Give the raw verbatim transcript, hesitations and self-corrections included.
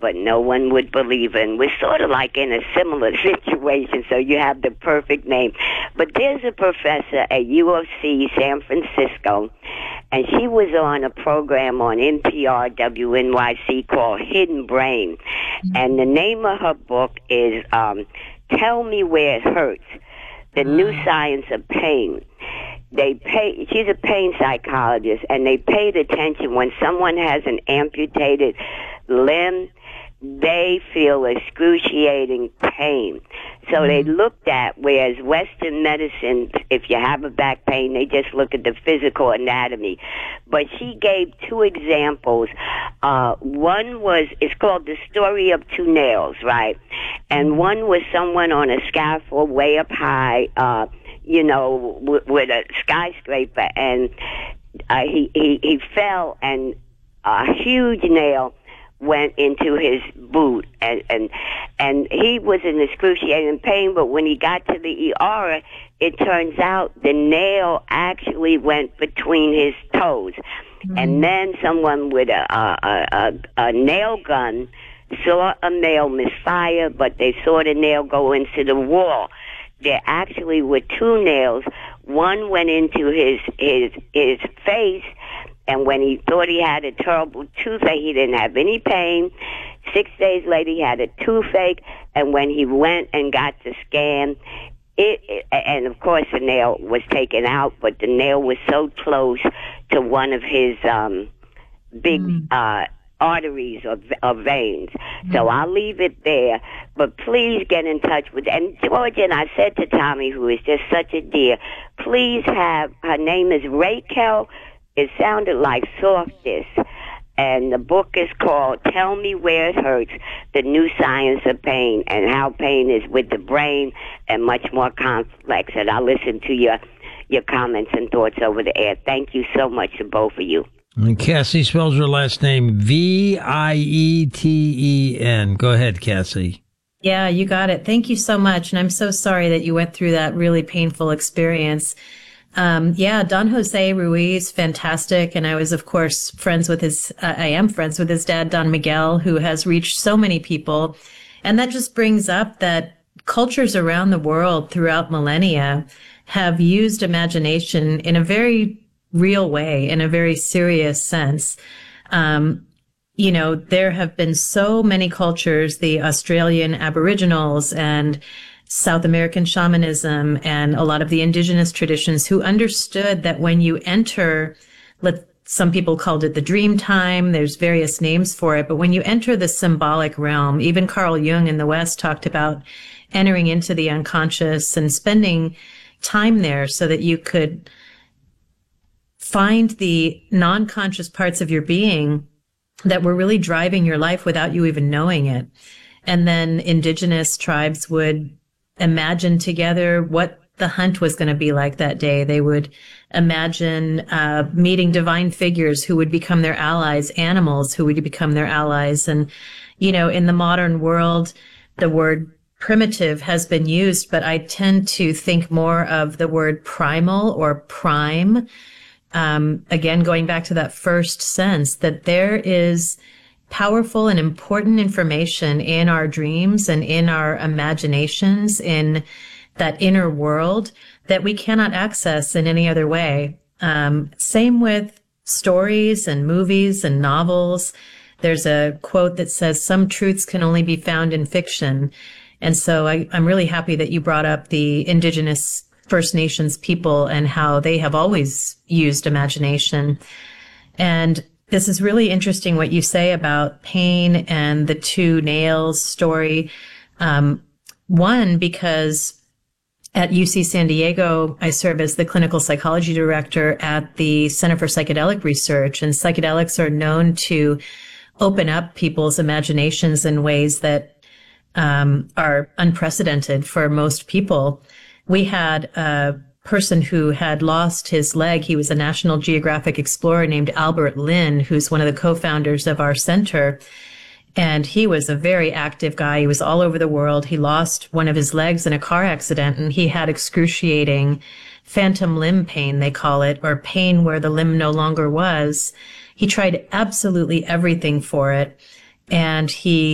but no one would believe it. And we're sort of like in a similar situation, so you have the perfect name. But there's a professor at U of C San Francisco, and she was on a program on N P R W N Y C called Hidden Brain. And the name of her book is um, Tell Me Where It Hurts, The New Science of Pain. They pay, she's a pain psychologist, and they paid attention when someone has an amputated limb, they feel excruciating pain. So mm-hmm. they looked at, whereas Western medicine, if you have a back pain, they just look at the physical anatomy. But she gave two examples. Uh, one was, it's called The Story of Two Nails, right? And one was someone on a scaffold way up high, uh, you know, w- with a skyscraper, and uh, he, he, he fell, and a huge nail went into his boot, and, and and he was in excruciating pain, but when he got to the E R, it turns out the nail actually went between his toes. Mm-hmm. And then someone with a, a, a, a nail gun saw a nail misfire, but they saw the nail go into the wall. There actually were two nails. One went into his his his face, and when he thought he had a terrible toothache, he didn't have any pain. Six days later, he had a toothache, and when he went and got the scan, it, it and of course the nail was taken out, but the nail was so close to one of his um, big mm. uh, arteries or, or veins. Mm. So I'll leave it there, but please get in touch with, and Georgia, and I said to Tommy, who is just such a dear, please have, her name is Raquel. It sounded like Softest, and the book is called Tell Me Where It Hurts, The New Science of Pain, and how pain is with the brain and much more complex. And I'll listen to your your comments and thoughts over the air. Thank you so much to both of you. And Cassie spells her last name V I E T E N. Go ahead, Cassie. Yeah, you got it. Thank you so much. And I'm so sorry that you went through that really painful experience. Um, yeah, Don Jose Ruiz, fantastic. And I was, of course, friends with his, uh, I am friends with his dad, Don Miguel, who has reached so many people. And that just brings up that cultures around the world throughout millennia have used imagination in a very real way, in a very serious sense. Um, you know, there have been so many cultures, the Australian Aboriginals and South American shamanism and a lot of the indigenous traditions, who understood that when you enter, let some people called it the dream time, there's various names for it, but when you enter the symbolic realm, even Carl Jung in the West talked about entering into the unconscious and spending time there so that you could find the non-conscious parts of your being that were really driving your life without you even knowing it. And then indigenous tribes would imagine together what the hunt was going to be like that day. They would imagine uh, meeting divine figures who would become their allies, animals who would become their allies. And, you know, in the modern world, the word primitive has been used, but I tend to think more of the word primal or prime. Um, again, going back to that first sense that there is powerful and important information in our dreams and in our imaginations, in that inner world that we cannot access in any other way. Um, same with stories and movies and novels. There's a quote that says, some truths can only be found in fiction. And so I, I'm really happy that you brought up the indigenous First Nations people and how they have always used imagination. And this is really interesting what you say about pain and the two nails story. Um, one, because at U C San Diego, I serve as the clinical psychology director at the Center for Psychedelic Research, and psychedelics are known to open up people's imaginations in ways that um, are unprecedented for most people. We had a person who had lost his leg. He was a National Geographic explorer named Albert Lynn, who's one of the co-founders of our center. And he was a very active guy. He was all over the world. He lost one of his legs in a car accident, and he had excruciating phantom limb pain, they call it, or pain where the limb no longer was. He tried absolutely everything for it. And he